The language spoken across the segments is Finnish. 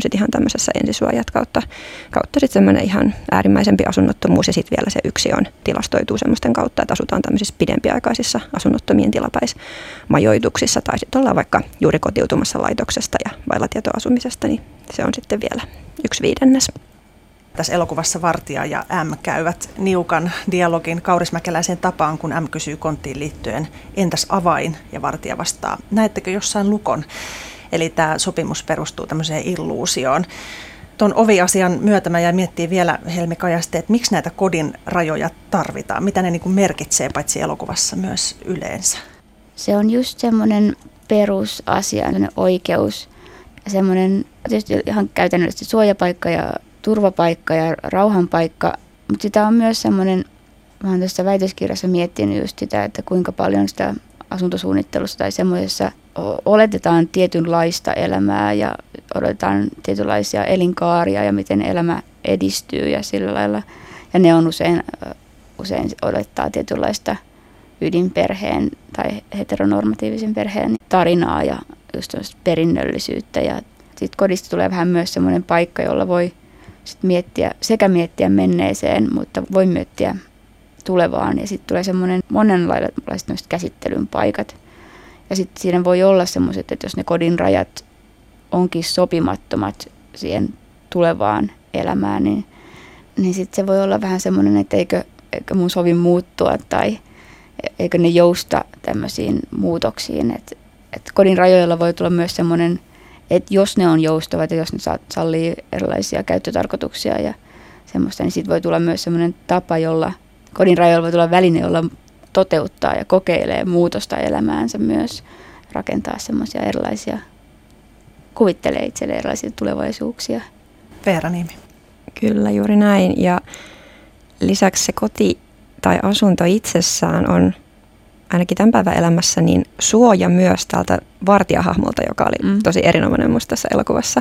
on sitten ihan tämmöisessä ensisuojat kautta sitten semmoinen ihan äärimmäisempi asunnottomuus ja sitten vielä se yksi on tilastoituu semmoisten kautta, että asutaan tämmöisissä pidempiaikaisissa asunnottomien tilapäismajoituksissa tai sitten ollaan vaikka juuri kotiutumassa laitoksesta ja vailla tietoasumisesta, niin se on sitten vielä 1/5. Tässä elokuvassa Vartija ja M käyvät niukan dialogin kaurismäkeläiseen tapaan, kun M kysyy konttiin liittyen, entäs avain, ja Vartija vastaa, näettekö jossain lukon? Eli tämä sopimus perustuu tämmöiseen illuusioon. Tuon oviasian myötä mä jäin miettimään vielä, Helmi Kajaste, että miksi näitä kodin rajoja tarvitaan? Mitä ne niin kuin merkitsee paitsi elokuvassa myös yleensä? Se on just semmoinen perusasia, oikeus ja semmoinen tietysti ihan käytännöllisesti suojapaikka ja turvapaikka ja rauhanpaikka, mutta sitä on myös semmoinen, mä oon tässä väitöskirjassa miettinyt just sitä, että kuinka paljon sitä asuntosuunnittelussa tai semmoisessa oletetaan tietynlaista elämää ja odotetaan tietynlaisia elinkaaria ja miten elämä edistyy ja sillä lailla. Ja ne on usein odottaa tietynlaista ydinperheen tai heteronormatiivisen perheen tarinaa ja just perinnöllisyyttä. Ja sitten kodista tulee vähän myös semmoinen paikka, jolla voi sit miettiä menneeseen, mutta voi miettiä tulevaan. Ja sitten tulee semmoinen monenlaiset käsittelyn paikat. Ja sitten siinä voi olla semmoiset, että jos ne kodin rajat onkin sopimattomat siihen tulevaan elämään, niin sitten se voi olla vähän semmoinen, että eikö mun sovi muuttua tai eikö ne jousta tämmöisiin muutoksiin. Että kodin rajoilla voi tulla myös semmoinen, että jos ne on joustavat ja jos ne sallii erilaisia käyttötarkoituksia ja semmoista, niin sitten voi tulla myös semmoinen tapa, jolla kodin rajoilla voi tulla väline, jolla toteuttaa ja kokeilee muutosta elämäänsä myös, rakentaa semmoisia erilaisia, kuvittelee itselleen erilaisia tulevaisuuksia. Veera Niemi. Kyllä, juuri näin. Ja lisäksi se koti tai asunto itsessään on ainakin tämän päivän elämässä niin suoja myös tältä vartijahahmolta, joka oli tosi erinomainen musta tässä elokuvassa.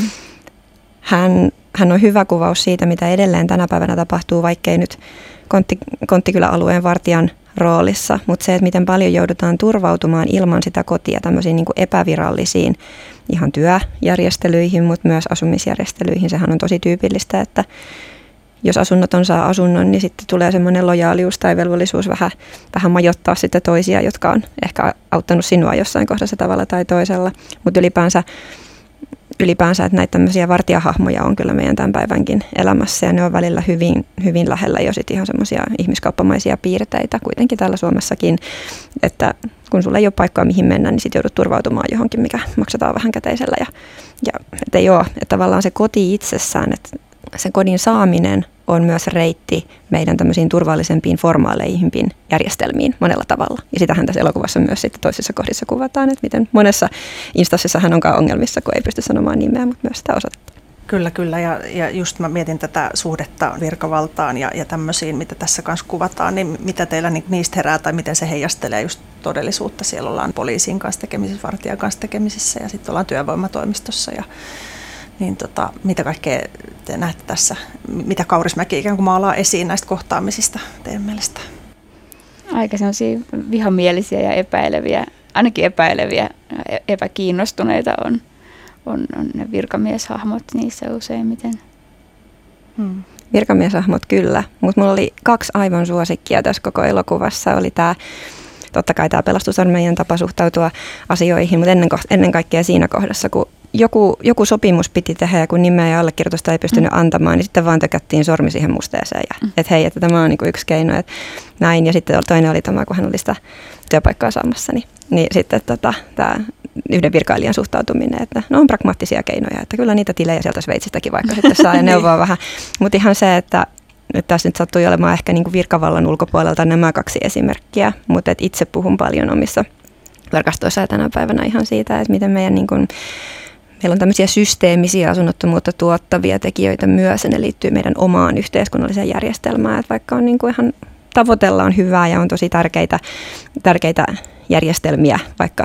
Hän on hyvä kuvaus siitä, mitä edelleen tänä päivänä tapahtuu, vaikkei nyt Konttikylä-alueen vartijan roolissa, mutta se, että miten paljon joudutaan turvautumaan ilman sitä kotia tämmöisiin niin kuin epävirallisiin ihan työjärjestelyihin, mutta myös asumisjärjestelyihin. Sehän on tosi tyypillistä, että jos asunnoton saa asunnon, niin sitten tulee semmoinen lojaalius tai velvollisuus vähän majoittaa sitten toisia, jotka on ehkä auttanut sinua jossain kohdassa tavalla tai toisella. Mutta ylipäänsä, että näitä tämmöisiä vartijahahmoja on kyllä meidän tämän päivänkin elämässä ja ne on välillä hyvin, hyvin lähellä jo sitten ihan semmoisia ihmiskauppamaisia piirteitä kuitenkin täällä Suomessakin, että kun sulla ei ole paikkaa mihin mennä, niin sitten joudut turvautumaan johonkin, mikä maksetaan vähän käteisellä ja että ei ole, että tavallaan se koti itsessään, että sen kodin saaminen on myös reitti meidän tämmöisiin turvallisempiin, formaaleihin järjestelmiin monella tavalla. Ja sitähän tässä elokuvassa myös sitten toisissa kohdissa kuvataan, että miten monessa instanssissa hän onkaan ongelmissa, kun ei pysty sanomaan nimeä, mutta myös sitä osoittaa. Kyllä. Ja just mä mietin tätä suhdetta virkavaltaan ja tämmöisiin, mitä tässä kanssa kuvataan, niin mitä teillä niistä herää tai miten se heijastelee just todellisuutta. Siellä ollaan poliisin kanssa tekemisissä, vartijan kanssa tekemisissä ja sitten ollaan työvoimatoimistossa niin mitä kaikkea te näette tässä, mitä Kaurismäki ikään kuin maalaa esiin näistä kohtaamisista teidän mielestä? Aika sellaisia vihamielisiä ja ainakin epäileviä, epäkiinnostuneita on ne virkamieshahmot niissä useimmiten. Virkamieshahmot kyllä, mutta mulla oli 2 aivan suosikkia tässä koko elokuvassa. Oli totta kai tämä pelastusarmeijan tapa suhtautua asioihin, mutta ennen kaikkea siinä kohdassa, kun joku sopimus piti tehdä ja kun nimeä ja allekirjoitusta ei pystynyt antamaan, niin sitten vaan tökättiin sormi siihen musteeseen. Että hei, että tämä on niin kuin yksi keino. Että näin. Ja sitten toinen oli tämä, kun hän oli sitä työpaikkaa saamassa. Niin sitten tämä yhden virkailijan suhtautuminen, että no on pragmaattisia keinoja. Että kyllä niitä tilejä sieltä Sveitsistäkin vaikka sitten saa ja neuvoa vähän. Mutta ihan se, että nyt tässä nyt sattui olemaan ehkä niin kuin virkavallan ulkopuolelta nämä 2 esimerkkiä, mutta itse puhun paljon omissa verkostoissa ja tänä päivänä ihan siitä, että miten meillä on tämmöisiä systeemisiä asunnottomuutta tuottavia tekijöitä myös, ja ne liittyy meidän omaan yhteiskunnalliseen järjestelmään, että vaikka on niin kuin ihan tavoitellaan hyvää ja on tosi tärkeitä järjestelmiä, vaikka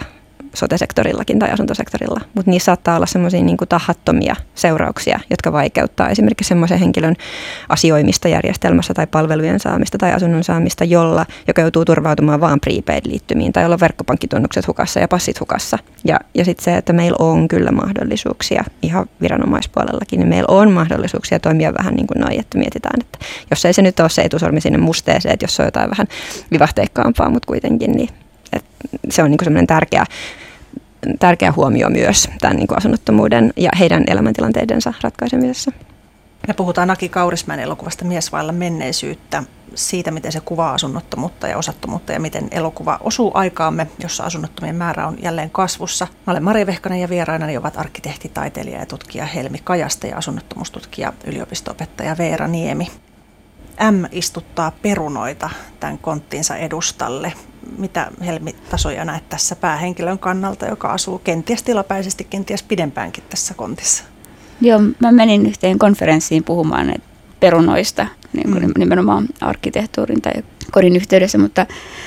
sote-sektorillakin tai asuntosektorilla, mutta niissä saattaa olla semmoisia niin kuin tahattomia seurauksia, jotka vaikeuttaa esimerkiksi semmoisen henkilön asioimista järjestelmässä tai palvelujen saamista tai asunnon saamista, joka joutuu turvautumaan vaan prepaid-liittymiin tai jolla on verkkopankkitunnukset hukassa ja passit hukassa. Ja sitten se, että meillä on kyllä mahdollisuuksia ihan viranomaispuolellakin, niin meillä on mahdollisuuksia toimia vähän niin kuin noin, että mietitään, että jos ei se nyt ole se etusormi sinne musteeseen, että jos on jotain vähän vivahteikkaampaa, mutta kuitenkin, niin se on niin kuin semmoinen tärkeä huomio myös tämän niin kuin asunnottomuuden ja heidän elämäntilanteidensa ratkaisemisessa. Me puhutaan Aki Kaurismäen elokuvasta Mies vailla menneisyyttä, siitä miten se kuvaa asunnottomuutta ja osattomuutta ja miten elokuva osuu aikaamme, jossa asunnottomien määrä on jälleen kasvussa. Mä olen Maria Vehkanen ja vierainani ovat arkkitehti, taiteilija ja tutkija Helmi Kajaste ja asunnottomuustutkija yliopisto-opettaja Veera Niemi. M istuttaa perunoita tämän konttinsa edustalle. Mitä Helmi Tasoja näet tässä päähenkilön kannalta, joka asuu kenties tilapäisesti, kenties pidempäänkin tässä kontissa? Joo, mä menin yhteen konferenssiin puhumaan perunoista, niin kuin nimenomaan arkkitehtuurin tai kodin yhteydessä, mutta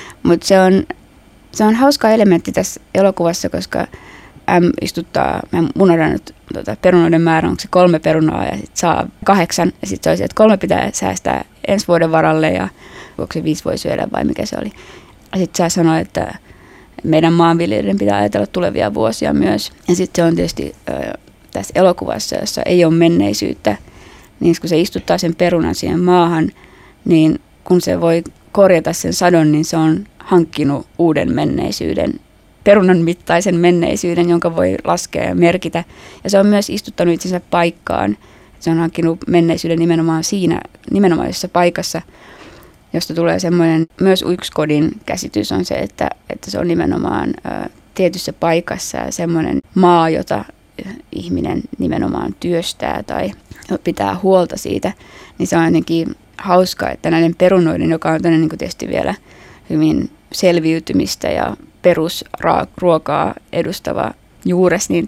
se on hauska elementti tässä elokuvassa, koska M istuttaa, mä unohdan nyt perunoiden määrä, onko se 3 perunaa ja sitten saa 8, ja sitten se olisi, että 3 pitää säästää ensi vuoden varalle ja onko se 5 voi syödä vai mikä se oli. Ja sitten sä sanoi, että meidän maanviljelijöiden pitää ajatella tulevia vuosia myös. Ja sitten se on tietysti tässä elokuvassa, jossa ei ole menneisyyttä, niin kun se istuttaa sen perunan siihen maahan, niin kun se voi korjata sen sadon, niin se on hankkinut uuden menneisyyden, perunan mittaisen menneisyyden, jonka voi laskea ja merkitä. Ja se on myös istuttanut itsensä paikkaan. Se on hankkinut menneisyyden nimenomaan jossain paikassa, josta tulee semmoinen, myös yksi kodin käsitys on se, että se on nimenomaan tietyssä paikassa ja semmoinen maa, jota ihminen nimenomaan työstää tai pitää huolta siitä, niin se on jotenkin hauskaa, että näiden perunoiden, joka on niin kuin tietysti vielä hyvin selviytymistä ja perusruokaa edustava juures, niin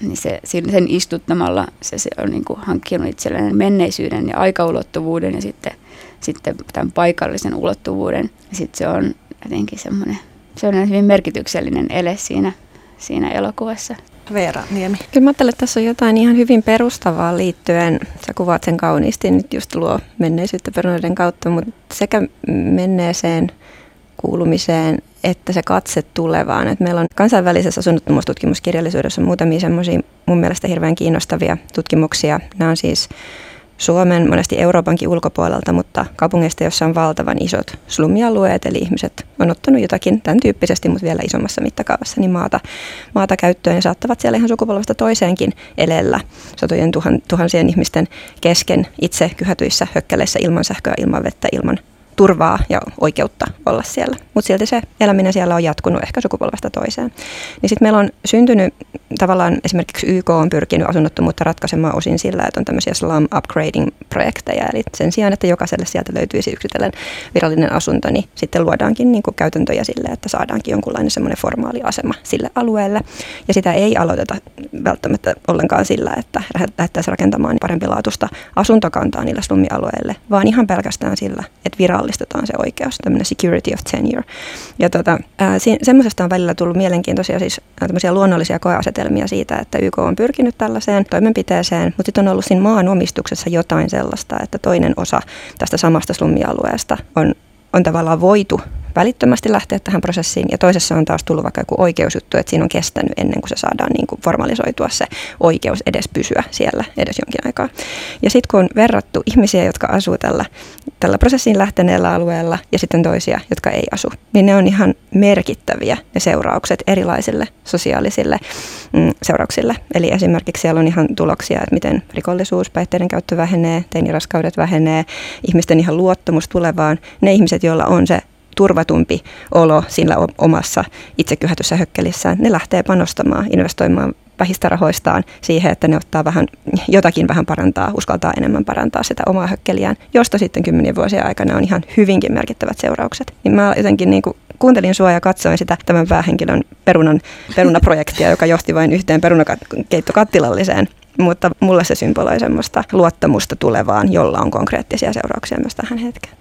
sen istuttamalla se on niin kuin hankkinut itselleen menneisyyden ja aikaulottuvuuden ja sitten tämän paikallisen ulottuvuuden. Ja sitten se on jotenkin se on hyvin merkityksellinen ele siinä elokuvassa. Veera Niemi. Kyllä mä ajattelen, että tässä on jotain ihan hyvin perustavaa liittyen. Sä kuvaat sen kauniisti, nyt just luo menneisyyttä perunoiden kautta, mutta sekä menneeseen kuulumiseen että se katse tulevaan. Et meillä on kansainvälisessä asunnottomuustutkimuskirjallisuudessa muutamia semmoisia mun mielestä hirveän kiinnostavia tutkimuksia. Nämä on siis Suomen, monesti Euroopankin ulkopuolelta, mutta kaupungeista, joissa on valtavan isot slummialueet, eli ihmiset on ottanut jotakin tämän tyyppisesti, mutta vielä isommassa mittakaavassa, niin maata käyttöön ja saattavat siellä ihan sukupolvesta toiseenkin elellä satojen tuhansien ihmisten kesken itse kyhätyissä hökkäleissä ilman sähköä, ilman vettä, ilman turvaa ja oikeutta olla siellä. Mutta silti se eläminen siellä on jatkunut ehkä sukupolvesta toiseen. Niin sitten meillä on syntynyt tavallaan esimerkiksi YK on pyrkinyt asunnottomuutta ratkaisemaan osin sillä, että on tämmöisiä slum upgrading-projekteja. Eli sen sijaan, että jokaiselle sieltä löytyisi yksitellen virallinen asunto, niin sitten luodaankin niin kuin käytäntöjä sille, että saadaankin jonkunlainen semmoinen formaali asema sille alueelle. Ja sitä ei aloiteta välttämättä ollenkaan sillä, että lähdettäisiin rakentamaan parempilaatuista asuntokantaa niille slummialueille, vaan ihan pelkästään sillä, että virallistetaan se oikeus, tämmöinen security of tenure. Ja semmoisesta on välillä tullut mielenkiintoisia siis tämmöisiä luonnollisia koeasetelmia siitä, että YK on pyrkinyt tällaiseen toimenpiteeseen, mutta sitten on ollut siinä maanomistuksessa jotain sellaista, että toinen osa tästä samasta slummialueesta on tavallaan voitu välittömästi lähteä tähän prosessiin, ja toisessa on taas tullut vaikka joku oikeusjuttu, että siinä on kestänyt ennen kuin se saadaan niin kuin formalisoitua se oikeus edes pysyä siellä edes jonkin aikaa. Ja sitten kun on verrattu ihmisiä, jotka asuu tällä prosessiin lähteneellä alueella, ja sitten toisia, jotka ei asu, niin ne on ihan merkittäviä ne seuraukset erilaisille sosiaalisille seurauksille. Eli esimerkiksi siellä on ihan tuloksia, että miten rikollisuus, päihteiden käyttö vähenee, teiniraskaudet vähenee, ihmisten ihan luottamus tulevaan. Ne ihmiset, joilla on se turvatumpi olo sillä omassa itsekyhätyssä hökkelissään, ne lähtee panostamaan, investoimaan vähistä rahoistaan siihen, että ne ottaa jotakin vähän parantaa, uskaltaa enemmän parantaa sitä omaa hökkeliään, josta sitten 10 vuosien aikana on ihan hyvinkin merkittävät seuraukset. Niin mä jotenkin niin kuin kuuntelin sua ja katsoin sitä tämän päähenkilön perunaprojektia, joka johti vain yhteen perunakeittokattilalliseen. Mutta mulle se symboloi semmoista luottamusta tulevaan, jolla on konkreettisia seurauksia myös tähän hetkeen.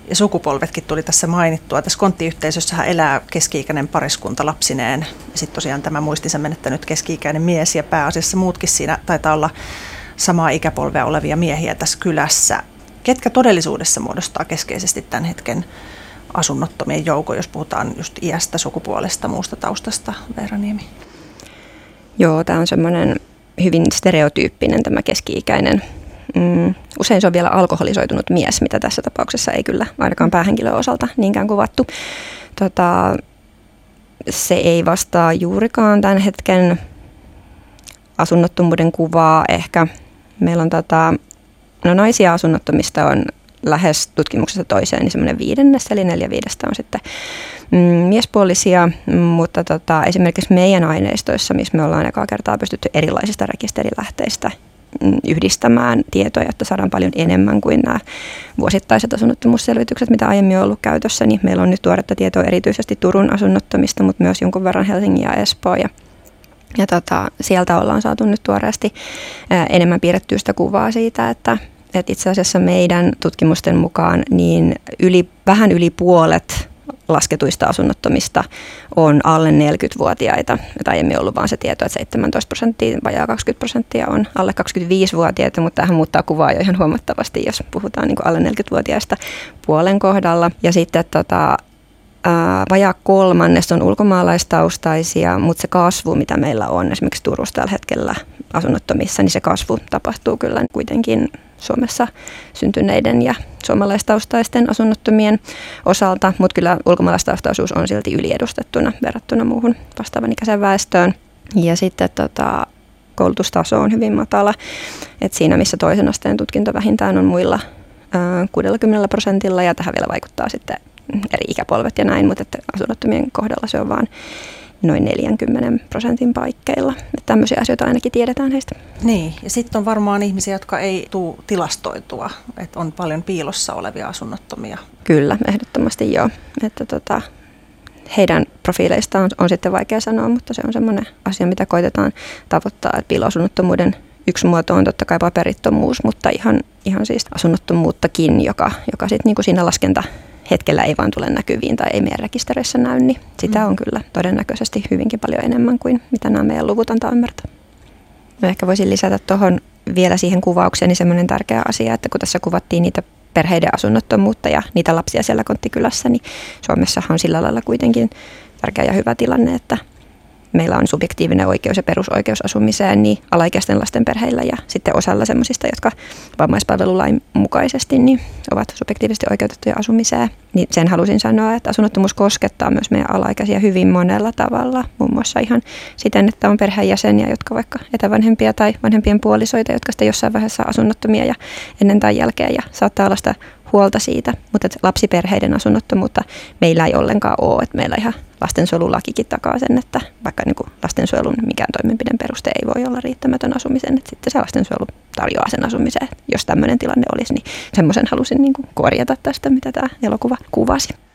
Ja sukupolvetkin tuli tässä mainittua. Tässä konttiyhteisössähän elää keski-ikäinen pariskunta lapsineen. Ja sitten tosiaan tämä muistinsa menettänyt keski-ikäinen mies ja pääasiassa muutkin siinä taitaa olla samaa ikäpolvea olevia miehiä tässä kylässä. Ketkä todellisuudessa muodostaa keskeisesti tämän hetken asunnottomien joukon, jos puhutaan just iästä, sukupuolesta, muusta taustasta, Veera Niemi? Joo, tämä on semmoinen hyvin stereotyyppinen tämä keski-ikäinen. Usein se on vielä alkoholisoitunut mies, mitä tässä tapauksessa ei kyllä ainakaan päähenkilön osalta niinkään kuvattu. Se ei vastaa juurikaan tämän hetken asunnottomuuden kuvaa. Ehkä meillä on naisia asunnottomista on lähes tutkimuksesta toiseen niin semmoinen 5, eli 4/5 on sitten miespuolisia, mutta esimerkiksi meidän aineistoissa, missä me ollaan ekaa kertaa pystytty erilaisista rekisterilähteistä yhdistämään tietoja, jotta saadaan paljon enemmän kuin nämä vuosittaiset asunnottomuusselvitykset, mitä aiemmin on ollut käytössä, niin meillä on nyt tuoretta tietoa erityisesti Turun asunnottomista, mutta myös jonkun verran Helsingin ja Espoo ja sieltä ollaan saatu nyt tuoreesti enemmän piirrettyä sitä kuvaa siitä, että itse asiassa meidän tutkimusten mukaan niin vähän yli puolet lasketuista asunnottomista on alle 40-vuotiaita. Että aiemmin on ollut vaan se tieto, että 17%, vajaa 20% on alle 25-vuotiaita, mutta tämähän muuttaa kuvaa jo ihan huomattavasti, jos puhutaan niin kuin alle 40-vuotiaista puolen kohdalla. Ja sitten vajaa 1/3 on ulkomaalaistaustaisia, mutta se kasvu, mitä meillä on esimerkiksi Turussa tällä hetkellä asunnottomissa, niin se kasvu tapahtuu kyllä kuitenkin Suomessa syntyneiden ja suomalaistaustaisten asunnottomien osalta, mutta kyllä ulkomaalaistaustaisuus on silti yliedustettuna verrattuna muuhun vastaavan ikäiseen väestöön. Ja sitten koulutustaso on hyvin matala, että siinä missä toisen asteen tutkinto vähintään on muilla 60% ja tähän vielä vaikuttaa sitten eri ikäpolvet ja näin, mutta että asunnottomien kohdalla se on vaan noin 40% paikkeilla. Että tämmöisiä asioita ainakin tiedetään heistä. Niin, ja sitten on varmaan ihmisiä, jotka ei tule tilastoitua, että on paljon piilossa olevia asunnottomia. Kyllä, ehdottomasti joo. Että heidän profiileistaan on sitten vaikea sanoa, mutta se on semmoinen asia, mitä koitetaan tavoittaa, että piiloasunnottomuuden yksi muoto on totta kai paperittomuus, mutta ihan siis asunnottomuuttakin, joka sitten niinku siinä hetkellä ei vaan tule näkyviin tai ei meidän rekistereissä näy, niin sitä on kyllä todennäköisesti hyvinkin paljon enemmän kuin mitä nämä meidän luvut antaa ymmärtää. Mä ehkä voisin lisätä tuohon vielä siihen kuvaukseen niin semmoinen tärkeä asia, että kun tässä kuvattiin niitä perheiden asunnottomuutta ja niitä lapsia siellä konttikylässä, niin Suomessahan on sillä lailla kuitenkin tärkeä ja hyvä tilanne, että meillä on subjektiivinen oikeus ja perusoikeus asumiseen niin alaikäisten lasten perheillä ja sitten osalla semmoisista, jotka vammaispalvelulain mukaisesti niin ovat subjektiivisesti oikeutettuja asumiseen. Niin sen halusin sanoa, että asunnottomuus koskettaa myös meidän alaikäisiä hyvin monella tavalla. Muun muassa ihan siten, että on perheenjäseniä, jotka vaikka etävanhempia tai vanhempien puolisoita, jotka sitten jossain vaiheessa asunnottomia ja ennen tai jälkeen ja saattaa olla sitä huolta siitä, mutta lapsiperheiden asunnottomuutta meillä ei ollenkaan ole, että meillä ihan lastensuojelulakikin takaa sen, että vaikka niin kuin lastensuojelun mikään toimenpideen peruste ei voi olla riittämätön asumisen, että sitten se lastensuojelu tarjoaa sen asumiseen, jos tämmöinen tilanne olisi, niin semmoisen halusin niin kuin korjata tästä, mitä tämä elokuva kuvasi.